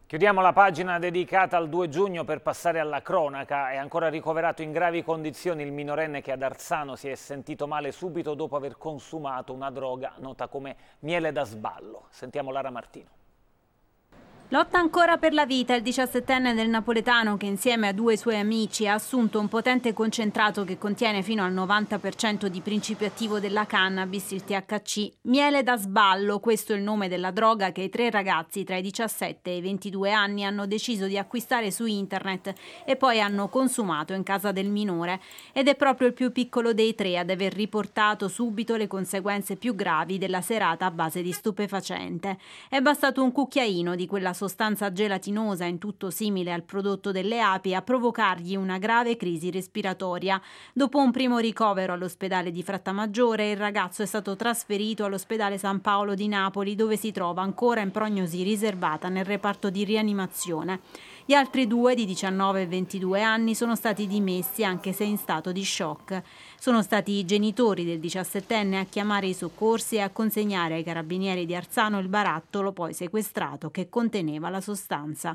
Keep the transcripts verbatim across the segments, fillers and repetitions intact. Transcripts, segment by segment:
Chiudiamo la pagina dedicata al due giugno per passare alla cronaca. È ancora ricoverato in gravi condizioni il minorenne che ad Arzano si è sentito male subito dopo aver consumato una droga nota come miele da sballo. Sentiamo Lara Martino. Lotta ancora per la vita il diciassettenne del napoletano che insieme a due suoi amici ha assunto un potente concentrato che contiene fino al novanta per cento di principio attivo della cannabis, il T H C. Miele da sballo, questo è il nome della droga che i tre ragazzi tra i diciassette e i ventidue anni hanno deciso di acquistare su internet e poi hanno consumato in casa del minore. Ed è proprio il più piccolo dei tre ad aver riportato subito le conseguenze più gravi della serata a base di stupefacente. È bastato un cucchiaino di quella sostanza gelatinosa in tutto simile al prodotto delle api a provocargli una grave crisi respiratoria. Dopo un primo ricovero all'ospedale di Frattamaggiore, il ragazzo è stato trasferito all'ospedale San Paolo di Napoli, dove si trova ancora in prognosi riservata nel reparto di rianimazione. Gli altri due, di diciannove e ventidue anni, sono stati dimessi anche se in stato di shock. Sono stati i genitori del diciassettenne a chiamare i soccorsi e a consegnare ai carabinieri di Arzano il barattolo poi sequestrato che conteneva la sostanza.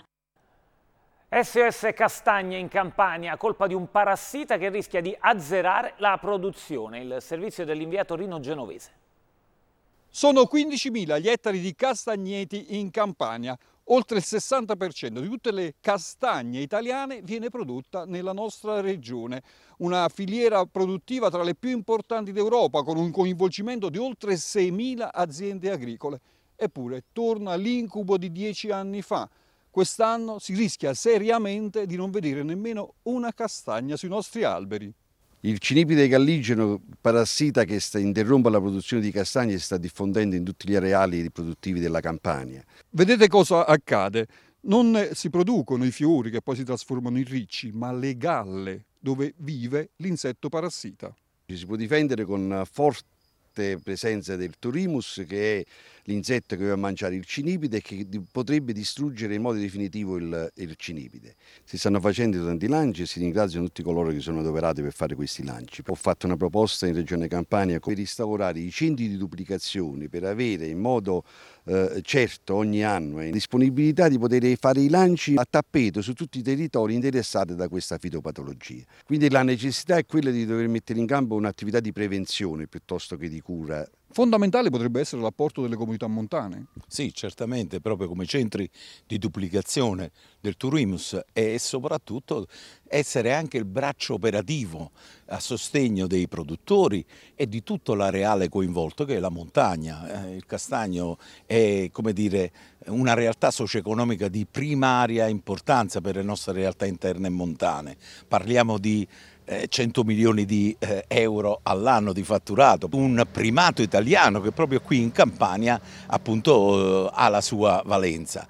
S O S castagne in Campania, colpa di un parassita che rischia di azzerare la produzione. Il servizio dell'inviato Rino Genovese. Sono quindicimila gli ettari di castagneti in Campania. Oltre il sessanta per cento di tutte le castagne italiane viene prodotta nella nostra regione. Una filiera produttiva tra le più importanti d'Europa, con un coinvolgimento di oltre seimila aziende agricole. Eppure torna l'incubo di dieci anni fa. Quest'anno si rischia seriamente di non vedere nemmeno una castagna sui nostri alberi. Il cinipide galligeno, parassita che sta, interrompe la produzione di castagne e sta diffondendo in tutti gli areali produttivi della Campania. Vedete cosa accade? Non si producono i fiori che poi si trasformano in ricci, ma le galle dove vive l'insetto parassita. Ci si può difendere con forte presenza del Thorimus, che è l'insetto che va a mangiare il cinipide e che potrebbe distruggere in modo definitivo il, il cinipide. Si stanno facendo tanti lanci e si ringraziano tutti coloro che sono adoperati per fare questi lanci. Ho fatto una proposta in Regione Campania per instaurare i centri di duplicazione per avere in modo eh, certo ogni anno eh, disponibilità di poter fare i lanci a tappeto su tutti i territori interessati da questa fitopatologia. Quindi la necessità è quella di dover mettere in campo un'attività di prevenzione piuttosto che di cura. Fondamentale potrebbe essere l'apporto delle comunità montane. Sì, certamente, proprio come centri di duplicazione del Thorimus e soprattutto essere anche il braccio operativo a sostegno dei produttori e di tutto l'areale coinvolto che è la montagna. Il castagno è, come dire, una realtà socio-economica di primaria importanza per le nostre realtà interne e montane. Parliamo di cento milioni di euro all'anno di fatturato, un primato italiano che proprio qui in Campania appunto ha la sua valenza.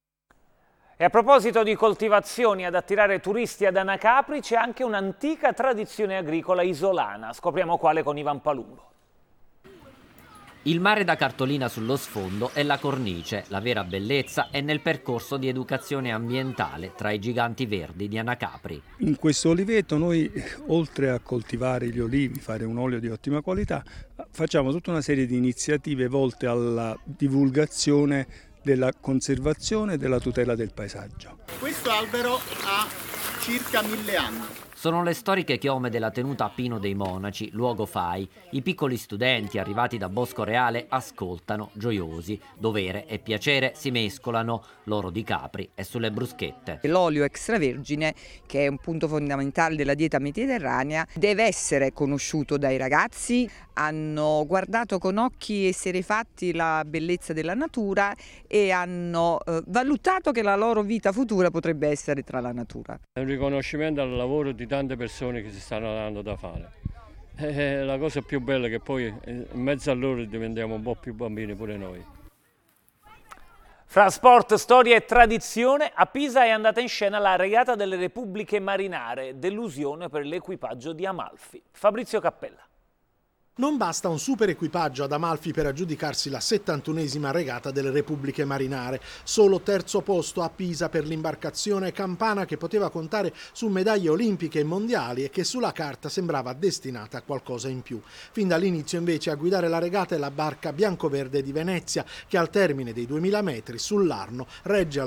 E a proposito di coltivazioni ad attirare turisti ad Anacapri, c'è anche un'antica tradizione agricola isolana. Scopriamo quale con Ivan Palumbo. Il mare da cartolina sullo sfondo è la cornice, la vera bellezza è nel percorso di educazione ambientale tra i giganti verdi di Anacapri. In questo oliveto noi, oltre a coltivare gli olivi, fare un olio di ottima qualità, facciamo tutta una serie di iniziative volte alla divulgazione della conservazione e della tutela del paesaggio. Questo albero ha circa mille anni. Sono le storiche chiome della tenuta a Pino dei Monaci, luogo F A I. I piccoli studenti arrivati da Bosco Reale ascoltano, gioiosi. Dovere e piacere si mescolano, l'oro di Capri è sulle bruschette. L'olio extravergine, che è un punto fondamentale della dieta mediterranea, deve essere conosciuto dai ragazzi. Hanno guardato con occhi esterrefatti la bellezza della natura e hanno eh, valutato che la loro vita futura potrebbe essere tra la natura. È un riconoscimento al lavoro di tante persone che si stanno dando da fare. E la cosa più bella è che poi in mezzo a loro diventiamo un po' più bambini pure noi. Fra sport, storia e tradizione, a Pisa è andata in scena la regata delle Repubbliche Marinare, delusione per l'equipaggio di Amalfi. Fabrizio Cappella. Non basta un super equipaggio ad Amalfi per aggiudicarsi la settantunesima regata delle Repubbliche Marinare. Solo terzo posto a Pisa per l'imbarcazione campana che poteva contare su medaglie olimpiche e mondiali e che sulla carta sembrava destinata a qualcosa in più. Fin dall'inizio invece a guidare la regata è la barca biancoverde di Venezia che al termine dei duemila metri sull'Arno regge al